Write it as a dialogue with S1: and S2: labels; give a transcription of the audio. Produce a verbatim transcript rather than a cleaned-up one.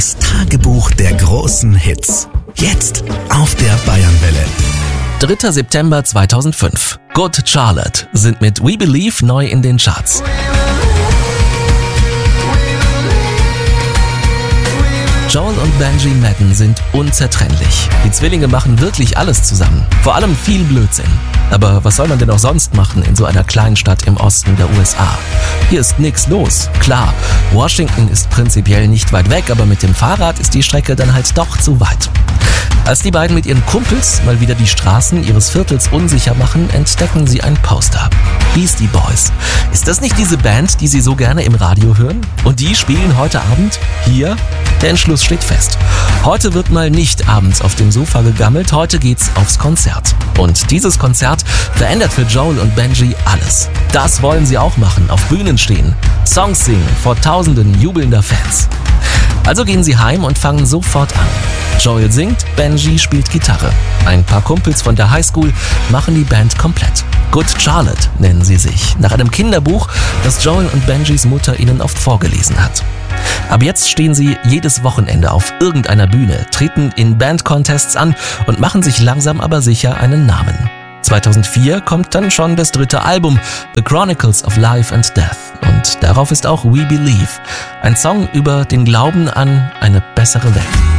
S1: Das Tagebuch der großen Hits. Jetzt auf der Bayernwelle.
S2: dritter September zweitausendfünf. Good Charlotte sind mit We Believe neu in den Charts. Joel und Benji Madden sind unzertrennlich. Die Zwillinge machen wirklich alles zusammen. Vor allem viel Blödsinn. Aber was soll man denn auch sonst machen in so einer Kleinstadt im Osten der U S A? Hier ist nix los. Klar, Washington ist prinzipiell nicht weit weg, aber mit dem Fahrrad ist die Strecke dann halt doch zu weit. Als die beiden mit ihren Kumpels mal wieder die Straßen ihres Viertels unsicher machen, entdecken sie ein Poster. Beastie Boys. Ist das nicht diese Band, die sie so gerne im Radio hören? Und die spielen heute Abend hier? Der Entschluss steht fest. Heute wird mal nicht abends auf dem Sofa gegammelt, heute geht's aufs Konzert. Und dieses Konzert verändert für Joel und Benji alles. Das wollen sie auch machen, auf Bühnen stehen, Songs singen vor tausenden jubelnder Fans. Also gehen sie heim und fangen sofort an. Joel singt, Benji spielt Gitarre. Ein paar Kumpels von der Highschool machen die Band komplett. Good Charlotte nennen sie sich, nach einem Kinderbuch, das Joel und Benjis Mutter ihnen oft vorgelesen hat. Ab jetzt stehen sie jedes Wochenende auf irgendeiner Bühne, treten in Band-Contests an und machen sich langsam aber sicher einen Namen. zweitausendvier kommt dann schon das dritte Album, The Chronicles of Life and Death. Und darauf ist auch We Believe, ein Song über den Glauben an eine bessere Welt.